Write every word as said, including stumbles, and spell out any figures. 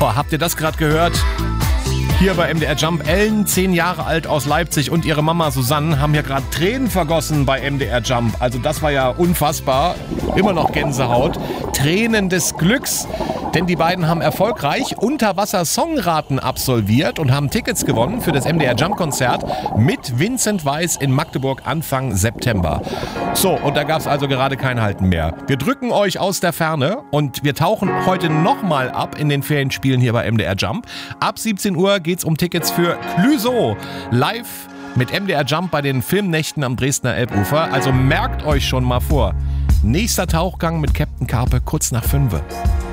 Boah, habt ihr das gerade gehört? Hier bei M D R Jump. Ellen, zehn Jahre alt aus Leipzig, und ihre Mama Susanne haben hier gerade Tränen vergossen bei M D R Jump. Also das war ja unfassbar. Immer noch Gänsehaut. Tränen des Glücks. Denn die beiden haben erfolgreich Unterwasser-Songraten absolviert und haben Tickets gewonnen für das M D R Jump-Konzert mit Vincent Weiss in Magdeburg Anfang September. So, und da gab es also gerade kein Halten mehr. Wir drücken euch aus der Ferne und wir tauchen heute nochmal ab in den Ferienspielen hier bei M D R Jump. Ab siebzehn Uhr geht's um Tickets für Clüso live mit M D R Jump bei den Filmnächten am Dresdner Elbufer. Also merkt euch schon mal vor. Nächster Tauchgang mit Captain Karpe kurz nach fünf.